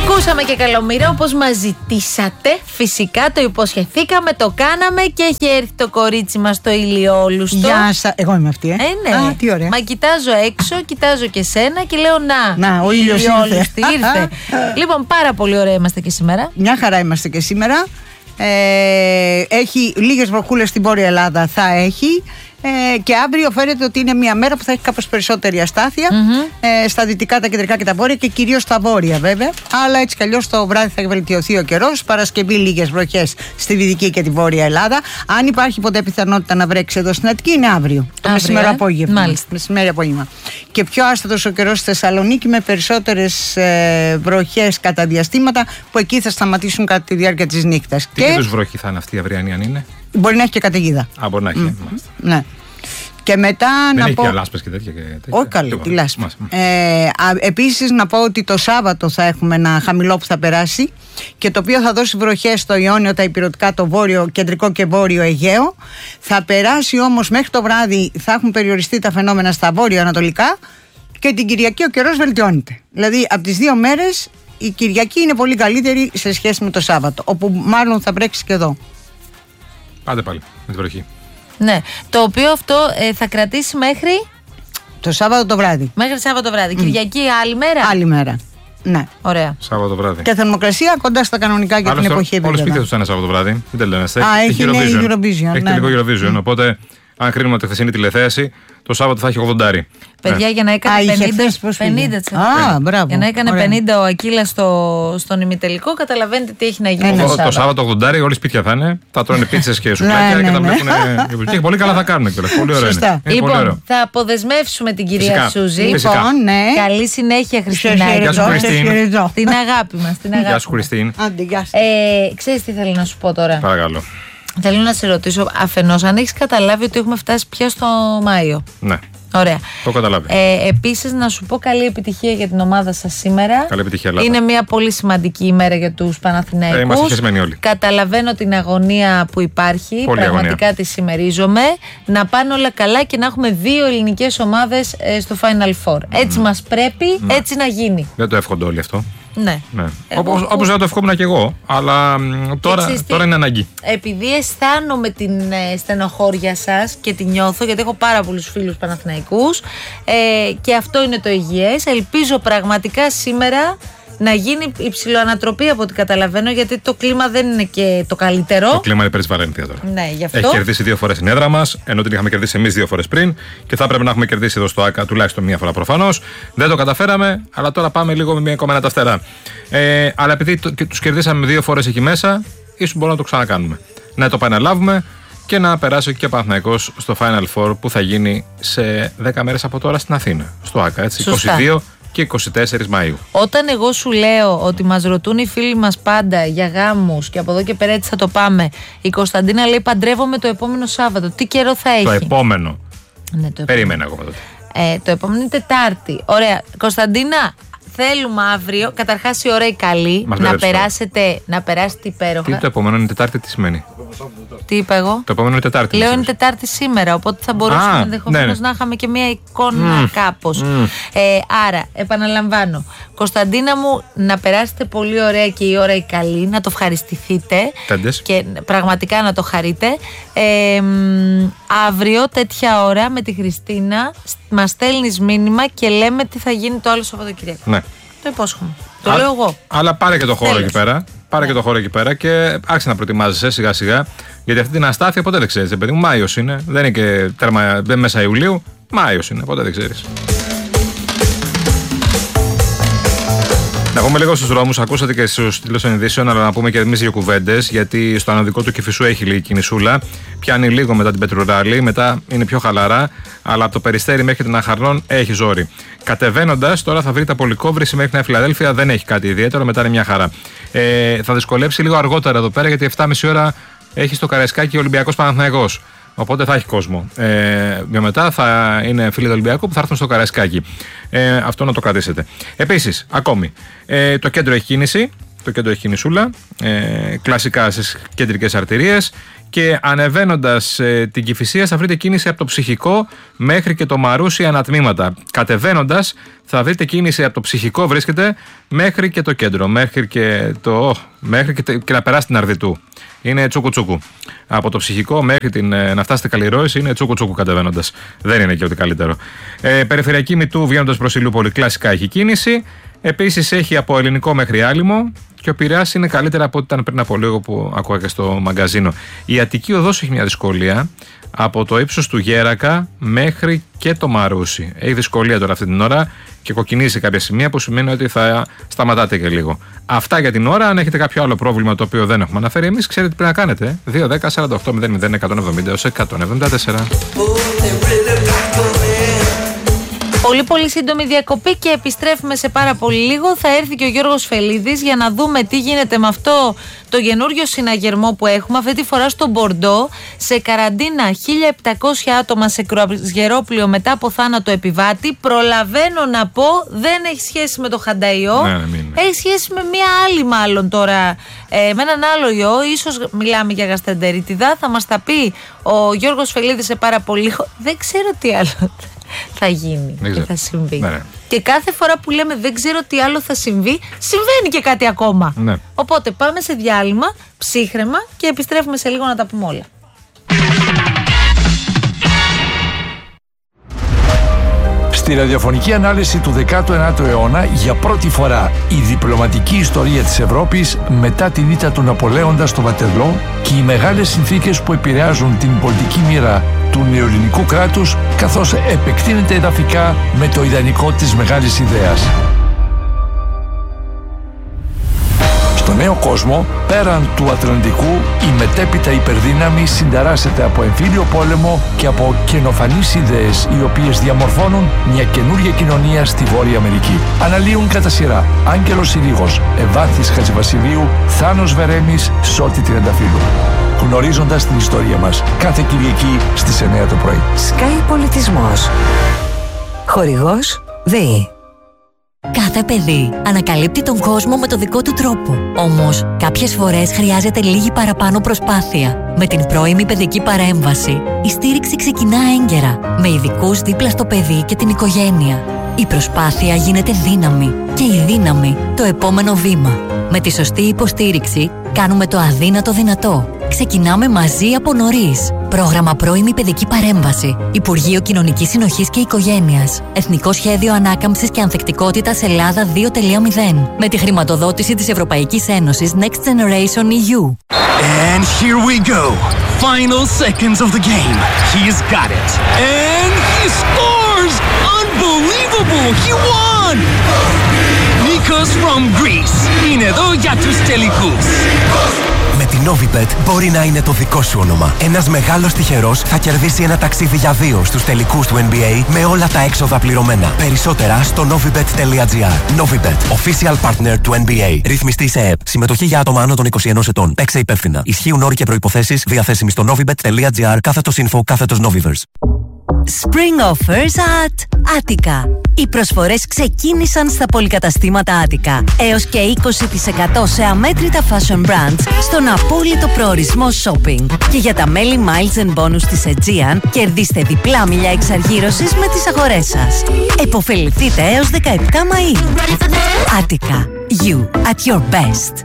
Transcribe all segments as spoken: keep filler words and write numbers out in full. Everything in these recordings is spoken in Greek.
Ακούσαμε και Καλομήρα όπως μας ζητήσατε. Φυσικά το υποσχεθήκαμε, το κάναμε και έχει έρθει το κορίτσι μας στο ηλιόλουστο. Γεια σας. Εγώ είμαι αυτή, ε. Ε, ναι. Α, τι ωραία. Μα κοιτάζω έξω, κοιτάζω και σένα και λέω να. Να, ο ήλιος ήρθε. ήρθε. Λοιπόν, πάρα πολύ ωραία είμαστε και σήμερα. Μια χαρά είμαστε και σήμερα. Ε, έχει λίγες βροχούλες στην Βόρεια Ελλάδα, θα έχει. Ε, και αύριο φαίνεται ότι είναι μια μέρα που θα έχει κάπως περισσότερη αστάθεια mm-hmm. ε, στα δυτικά, τα κεντρικά και τα βόρεια και κυρίως στα βόρεια βέβαια. Αλλά έτσι κι αλλιώς το βράδυ θα βελτιωθεί ο καιρός. Παρασκευή λίγες βροχές στη δυτική και τη βόρεια Ελλάδα. Αν υπάρχει ποτέ πιθανότητα να βρέξει εδώ στην Αττική, είναι αύριο. Το αύριο, μεσημέρι ε? απόγευμα. Μάλιστα. Μεσημέρι απόγευμα. Και πιο άστατος ο καιρός στη Θεσσαλονίκη με περισσότερες ε, βροχές κατά διαστήματα που εκεί θα σταματήσουν κατά τη διάρκεια της νύχτας. Τι είδους βροχή θα είναι αυτή η αυριανή, αν είναι? Μπορεί να έχει και καταιγίδα. Α, μπορεί να έχει. Mm. Ναι. Και μετά δεν να έχει πω. Και λάσπες και τέτοια. Και τέτοια. Όχι καλή, τη λάσπη. Ε, επίσης να πω ότι το Σάββατο θα έχουμε ένα χαμηλό που θα περάσει και το οποίο θα δώσει βροχές στο Ιόνιο, τα υπηρετικά, το βόρειο, κεντρικό και βόρειο Αιγαίο. Θα περάσει όμως μέχρι το βράδυ, θα έχουν περιοριστεί τα φαινόμενα στα βόρειο-ανατολικά και την Κυριακή ο καιρός βελτιώνεται. Δηλαδή από τις δύο μέρες η Κυριακή είναι πολύ καλύτερη σε σχέση με το Σάββατο, όπου μάλλον θα βρέξει και εδώ. Πάτε πάλι με τη βροχή. Ναι, το οποίο αυτό ε, θα κρατήσει μέχρι. Το Σάββατο το βράδυ. Μέχρι Σάββατο βράδυ. Mm. Κυριακή άλλη μέρα. Άλλη μέρα. Ναι. Ωραία. Σάββατο βράδυ. Και θερμοκρασία κοντά στα κανονικά για άλλωστε, την εποχή επίπεδα. Όλες σπίτια τους είναι Σάββατο βράδυ. Μην τα λένε. Α, έχει Eurovision. Eurovision. Έχει ναι. τελικό Eurovision. Mm. Οπότε, αν κρίνουμε τη χθεσινή τηλεθέαση, το Σάββατο θα έχει ογδόντα. Παιδιά, ναι. για να έκανε Α, πενήντα τοις εκατό. πενήντα τοις εκατό. Α, μπράβο. Για να έκανε ωραία. πενήντα ο Ακύλας στο, στον ημιτελικό, καταλαβαίνετε τι έχει να γίνει. Το, το, το Σάββατο ογδόντα, όλοι σπίτια θα είναι. Θα τρώνε πίτσες και σουβλάκια ναι, και θα ναι. βλέπουν. Και πολύ καλά θα κάνουν κιόλας. Πολύ ωραία. Σωστά. Είναι. Λοιπόν, πολύ ωραίο. θα αποδεσμεύσουμε την κυρία Φυσικά. Σούζη. Λοιπόν, ναι. Καλή συνέχεια, Χριστίνα. Γεια σου, Χριστίν. Την αγάπη μας. Την αγάπη Γεια σου, Χριστίν. Άντε, γεια σας. Ε, ξέρεις τι θέλω να σου πω τώρα? Παρακαλώ. Θέλω να σε ρωτήσω αφενός αν έχεις καταλάβει ότι έχουμε φτάσει πια στο Μάιο. Ναι. Ωραία. Το καταλάβει. Ε, επίσης να σου πω καλή επιτυχία για την ομάδα σας σήμερα. Καλή επιτυχία, Ελλάδα. Είναι μια πολύ σημαντική ημέρα για τους Παναθηναϊκούς. Ε, είμαστε χεσμένοι όλοι. Καταλαβαίνω την αγωνία που υπάρχει. Πολύ Πραγματικά αγωνία. τη συμμερίζομαι. Να πάνε όλα καλά και να έχουμε δύο ελληνικές ομάδες ε, στο Final Four. Mm. Έτσι μας πρέπει, mm. έτσι να γίνει. Δεν το εύχονται όλοι αυτό. Ναι. ναι. Όπως, όπως δεν το ευχόμουν και εγώ. Αλλά τώρα, τώρα είναι αναγκή. Επειδή αισθάνομαι την ε, στενοχώρια σας και την νιώθω, γιατί έχω πάρα πολλούς φίλους Παναθηναϊκούς ε, και αυτό είναι το υγιές. Ελπίζω πραγματικά σήμερα να γίνει υψηλοανατροπή από ό,τι καταλαβαίνω, γιατί το κλίμα δεν είναι και το καλύτερο. Το κλίμα είναι υπέρ της Βαλένθια τώρα. Ναι, γι' αυτό. Έχει κερδίσει δύο φορές την έδρα μας, ενώ την είχαμε κερδίσει εμείς δύο φορές πριν και θα έπρεπε να έχουμε κερδίσει εδώ στο ΆΚΑ τουλάχιστον μία φορά προφανώς. Δεν το καταφέραμε, αλλά τώρα πάμε λίγο με μία κομμένα τα φτερά. Ε, αλλά επειδή το, και τους κερδίσαμε δύο φορές εκεί μέσα, ίσως μπορούμε να το ξανακάνουμε. Να το επαναλάβουμε και να περάσει και ο Παναθηναϊκός στο Final Four που θα γίνει σε δέκα μέρες από τώρα στην Αθήνα. Στο ΆΚΑ, έτσι. Σωστά. είκοσι δύο και είκοσι τέσσερις Μαΐου. Όταν εγώ σου λέω ότι μας ρωτούν οι φίλοι μας πάντα για γάμους και από εδώ και πέρα έτσι θα το πάμε, η Κωνσταντίνα λέει παντρεύομαι το επόμενο Σάββατο. Τι καιρό θα έχει? Το επόμενο. Ναι, το επόμενο. Περίμενα εγώ τότε. Ε, το επόμενο είναι Τετάρτη. Ωραία. Κωνσταντίνα, θέλουμε αύριο, καταρχάς η ώρα η καλή, Μας να μπερδέψεις περάσετε, να περάσετε υπέροχα. Τι το επόμενο είναι Τετάρτη, τι σημαίνει? Τι είπα εγώ? Το επόμενο είναι Τετάρτη. Λέω είναι Τετάρτη σήμερα, οπότε θα μπορούσαμε Α, ενδεχομένως ναι, ναι. να είχαμε και μια εικόνα mm, κάπως. Mm. Ε, άρα, επαναλαμβάνω, Κωνσταντίνα μου, να περάσετε πολύ ωραία και η ώρα η καλή, να το ευχαριστηθείτε. Τέντες. Και πραγματικά να το χαρείτε. Ε, μ, αύριο, τέτοια ώρα, με τη Χριστίνα, μας στέλνεις μήνυμα και λέμε τι θα γίνει το άλλο Σαββατοκύριακο. Ναι. Το υπόσχομαι. Το Α, λέω εγώ. Αλλά πάρε και το χώρο Τέλος. εκεί πέρα. Πάρε ναι. και το χώρο εκεί πέρα και άρχισε να προετοιμάζεσαι σιγά σιγά. Γιατί αυτή την αστάθεια ποτέ δεν ξέρεις. Παιδί μου, Μάιος είναι. Δεν είναι και τέρμα, δεν μέσα Ιουλίου. Μάιος είναι. Ποτέ δεν ξέρεις. Να πούμε λίγο στους δρόμους. Ακούσατε και στους τίτλους των ειδήσεων, αλλά να πούμε και εμείς δύο κουβέντες. Γιατί στο ανωδικό του Κηφισού έχει λίγη κινησούλα. Πιάνει λίγο μετά την Πετρουράλη. Μετά είναι πιο χαλαρά. Αλλά από το Περιστέρι μέχρι την Αχαρνών έχει ζόρι. Κατεβαίνοντας, τώρα θα βρείτε από Λυκόβρηση μέχρι Νέα Φιλαδέλφια. Δεν έχει κάτι ιδιαίτερο. Μετά είναι μια χαρά. Ε, θα δυσκολέψει λίγο αργότερα εδώ πέρα, γιατί εφτά και μισή ώρα έχει στο Καραϊσκάκι Ολυμπιακός Παναθηναϊκός. Οπότε θα έχει κόσμο. Ε, πιο μετά θα είναι φίλοι του Ολυμπιακού που θα έρθουν στο Καραϊσκάκι. Ε, αυτό να το κρατήσετε. Επίσης, ακόμη, ε, το κέντρο έχει κίνηση. το κέντρο έχει κινησούλα, ε, κλασικά στις κεντρικές αρτηρίες. Και ανεβαίνοντας ε, την Κηφισία θα βρείτε κίνηση από το Ψυχικό μέχρι και το Μαρούσι ανατμήματα. Κατεβαίνοντας θα βρείτε κίνηση από το Ψυχικό, βρίσκεται, μέχρι και το κέντρο, μέχρι και, το, μέχρι και, και να περάσει την Αρδιτού. Είναι τσούκου τσούκου. Από το Ψυχικό μέχρι την, ε, να φτάσετε Καλλιρόηση είναι τσούκου τσούκου κατεβαίνοντας. Δεν είναι και ό,τι καλύτερο. Ε, περιφερειακή Μητού βγαίνοντας προς Ηλιούπολη, κλασικά έχει κίνηση. Επίσης έχει από Ελληνικό μέχρι Άλυμο. Και ο Πειραιάς είναι καλύτερα από ό,τι ήταν πριν από λίγο που ακούγα και στο μαγκαζίνο. Η Αττική Οδός έχει μια δυσκολία από το ύψος του Γέρακα μέχρι και το Μαρούσι. Έχει δυσκολία τώρα αυτή την ώρα και κοκκινίζει σε κάποια σημεία που σημαίνει ότι θα σταματάτε και λίγο. Αυτά για την ώρα. Αν έχετε κάποιο άλλο πρόβλημα το οποίο δεν έχουμε αναφέρει εμείς, ξέρετε τι πρέπει να κάνετε. δύο δέκα σαράντα οκτώ μηδέν μηδέν εκατόν εβδομήντα έως εκατόν εβδομήντα τέσσερα. Πολύ πολύ σύντομη διακοπή και επιστρέφουμε σε πάρα πολύ λίγο. Θα έρθει και ο Γιώργος Φελίδης για να δούμε τι γίνεται με αυτό το καινούριο συναγερμό που έχουμε αυτή τη φορά στο Μπορντό. Σε καραντίνα χίλια επτακόσια άτομα σε κρουαζιερόπλοιο μετά από θάνατο επιβάτη. Προλαβαίνω να πω, δεν έχει σχέση με το Χανταϊό. Ναι, μην. Έχει σχέση με μία άλλη μάλλον τώρα, ε, με έναν άλλο ιό. Ίσως μιλάμε για γαστεντερίτιδα. Θα μας τα πει ο Γιώργος Φελίδης σε πάρα πολύ. Δεν ξέρω τι άλλο θα γίνει και θα συμβεί. Ναι, ναι. Και κάθε φορά που λέμε δεν ξέρω τι άλλο θα συμβεί, συμβαίνει και κάτι ακόμα. Ναι. Οπότε πάμε σε διάλειμμα, ψύχρεμα και επιστρέφουμε σε λίγο να τα πούμε όλα. Στη ραδιοφωνική ανάλυση του δέκατου ένατου αιώνα, για πρώτη φορά η διπλωματική ιστορία της Ευρώπης μετά την ήττα του Ναπολέοντα στο Βατερλό και οι μεγάλες συνθήκες που επηρεάζουν την πολιτική μοίρα του νεοελληνικού κράτους, καθώς επεκτείνεται εδαφικά με το ιδανικό της μεγάλης ιδέας. Στο νέο κόσμο, πέραν του Ατλαντικού, η μετέπειτα υπερδύναμη συνταράσσεται από εμφύλιο πόλεμο και από καινοφανείς ιδέες, οι οποίες διαμορφώνουν μια καινούργια κοινωνία στη Βόρεια Αμερική. Αναλύουν κατά σειρά Άγγελος Συρίγος, Ευάθης Χατζηβασιλείου, Θάνος Βερέμης, Σώτη Τριανταφύλου. Γνωρίζοντας την ιστορία μας, κάθε Κυριακή στις εννιά το πρωί. Sky Πολιτισμός. Χορηγός ΔΕΗ. Κάθε παιδί ανακαλύπτει τον κόσμο με το δικό του τρόπο. Όμως, κάποιες φορές χρειάζεται λίγη παραπάνω προσπάθεια. Με την πρώιμη παιδική παρέμβαση, η στήριξη ξεκινά έγκαιρα, με ειδικούς δίπλα στο παιδί και την οικογένεια. Η προσπάθεια γίνεται δύναμη και η δύναμη το επόμενο βήμα. Με τη σωστή υποστήριξη, κάνουμε το αδύνατο δυνατό. Ξεκινάμε μαζί από νωρίς. Πρόγραμμα Πρώιμη Παιδική Παρέμβαση. Υπουργείο Κοινωνικής Συνοχής και Οικογένειας. Εθνικό Σχέδιο Ανάκαμψης και Ανθεκτικότητας Ελλάδα δύο κόμμα μηδέν. Με τη χρηματοδότηση της Ευρωπαϊκής Ένωσης Next Generation ι γιου. And here we go. Final seconds of the game. He's got it. And he scores! Unbelievable! He won! Nikos from Greece. Είναι εδώ για τους τελικούς. Με την Novibet μπορεί να είναι το δικό σου όνομα. Ένας μεγάλος τυχερός θα κερδίσει ένα ταξίδι για δύο στους τελικούς του N B A με όλα τα έξοδα πληρωμένα. Περισσότερα στο novibet τελεία gr. Novibet, official partner του N B A. Ρυθμιστή σε ΕΕΠ. Συμμετοχή για άτομα άνω των είκοσι ενός ετών. Παίξε υπεύθυνα. Ισχύουν όροι και προϋποθέσεις. Διαθέσιμοι στο novibet τελεία gr κάθετος info κάθετος Novivers. Spring offers at Attica. Οι προσφορές ξεκίνησαν στα πολυκαταστήματα Attica. Έως και είκοσι τοις εκατό σε αμέτρητα fashion brands στον απόλυτο προορισμό shopping. Και για τα μέλη Miles and Bonus της Aegean, κερδίστε διπλά μίλια εξαργύρωσης με τις αγορές σας. Εποφεληθείτε έως δεκαεπτά Μαΐου. Attica. You at your best.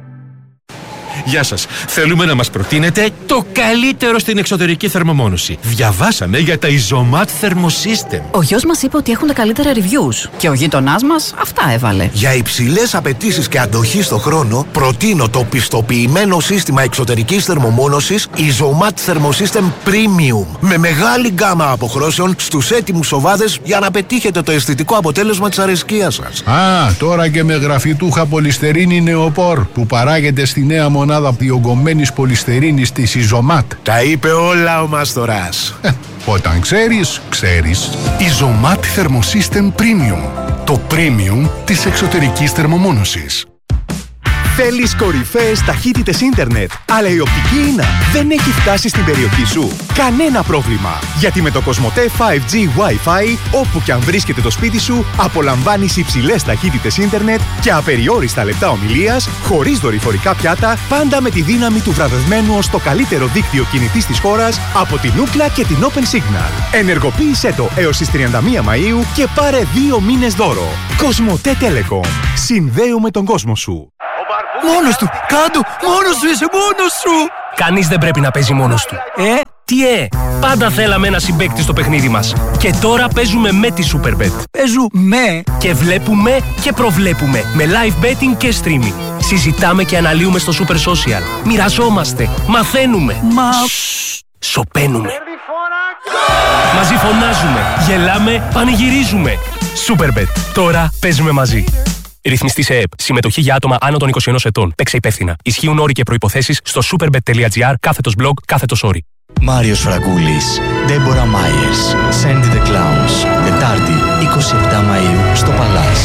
Γεια σας. Θέλουμε να μας προτείνετε το καλύτερο στην εξωτερική θερμομόνωση. Διαβάσαμε για τα Isomat Thermosystem. Ο γιος μας είπε ότι έχουν τα καλύτερα reviews και ο γείτονάς μας αυτά έβαλε. Για υψηλές απαιτήσεις και αντοχή στο χρόνο, προτείνω το πιστοποιημένο σύστημα εξωτερικής θερμομόνωσης Isomat Thermosystem Premium. Με μεγάλη γκάμα αποχρώσεων στους έτοιμους σοβάδες για να πετύχετε το αισθητικό αποτέλεσμα της αρεσκίας σας. Α, τώρα και με γραφιτούχα πολυστερίνη νεοπόρ που παράγεται στη νέα μονάδα διογκωμένης πολυστερίνης της Isomat. Τα είπε όλα ο Μάστορας. Ε, όταν ξέρεις, ξέρεις. Isomat Thermosystem Premium. Το premium της εξωτερικής θερμομόνωσης. Θέλεις κορυφαίες ταχύτητες ίντερνετ, αλλά η οπτική ίνα δεν έχει φτάσει στην περιοχή σου? Κανένα πρόβλημα, γιατί με το Κοσμοτέ φάιβ τζι Wi-Fi, όπου και αν βρίσκεται το σπίτι σου, απολαμβάνεις υψηλές ταχύτητες ίντερνετ και απεριόριστα λεπτά ομιλίας, χωρίς δορυφορικά πιάτα, πάντα με τη δύναμη του βραβευμένου ως το καλύτερο δίκτυο κινητής της χώρας από την Ookla και την Open Signal. Ενεργοποίησέ το έως τις τριάντα μία Μαΐου και πάρε δύο μήνες δώρο. Κοσμοτέ Telecom. Συνδέουμε τον κόσμο σου. Μόνος του! Κάντο! Μόνος σου είσαι! Μόνος σου! Κανείς δεν πρέπει να παίζει μόνος του. Ε, τι ε! Πάντα θέλαμε ένα συμπαίκτη στο παιχνίδι μας. Και τώρα παίζουμε με τη Superbet. Παίζουμε! Και βλέπουμε και προβλέπουμε. Με live betting και streaming. Συζητάμε και αναλύουμε στο Super Social. Μοιραζόμαστε. Μαθαίνουμε. Μα... Σοπαίνουμε. Μαζί φωνάζουμε. Γελάμε. Πανηγυρίζουμε. Superbet. Τώρα παίζουμε μαζί. Ρυθμιστή σε ΕΕΠ. Συμμετοχή για άτομα άνω των είκοσι ενός ετών. Παίξε υπεύθυνα. Ισχύουν όροι και προϋποθέσεις στο superbet.gr κάθετος blog κάθετος όροι. Μάριος Φραγκούλης, Ντέμπορα Μάιερς, Sandy the Clowns. Τετάρτη, είκοσι επτά Μαΐου, στο Παλάς.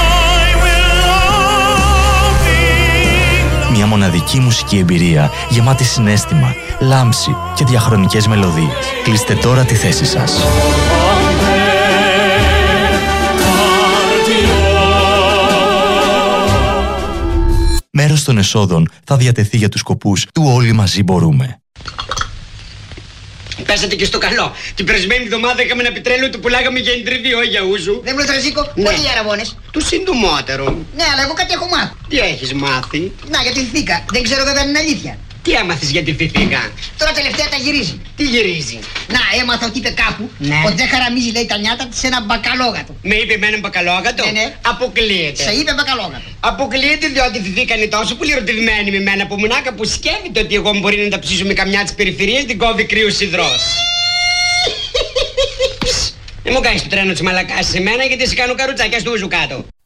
Μια μοναδική μουσική εμπειρία γεμάτη συναίσθημα, λάμψη και διαχρονικές μελωδίες. Κλείστε τώρα τη θέση σας. Μέρος των εσόδων θα διατεθεί για τους σκοπούς του Όλοι Μαζί Μπορούμε. Πέσατε και στο καλό. Την περασμένη εβδομάδα είχαμε ένα πιτρέλαιο του πουλάγαμε για εντριβείο για ούζου. Δεν μου λες Ρεζίκο, ναι. Πόσοι αραβώνες? Του συντομότερο. Ναι, αλλά εγώ κάτι έχω μάθει. Τι έχεις μάθει? Να, για τη θήκα. Δεν ξέρω βέβαια αν είναι αλήθεια. Τι έμαθες για τη θηθήκα? Τώρα τελευταία τα γυρίζει. Τι γυρίζει? Να, έμαθα ότι είπε κάπου ναι. ότι δεν χαραμίζει, λέει, τα νιάτα της σε ένα μπακαλόγατο. Με είπε με έναν μπακαλόγατο? Ναι, ναι. Αποκλείεται. Σε είπε μπακαλόγατο. Αποκλείεται διότι θηθήκανε τόσο πολύ ερωτευμένοι με μένα που μονάκα που σκέφτεται ότι εγώ μπορεί να τα ψήσω με καμιά της περιφερειάς την κόβει κρύος υδρός. Δεν μου κάνεις το τρένο της μαλακάς σε μένα γιατί σε κάνω καρουτσάκια στο ούζου κάτω.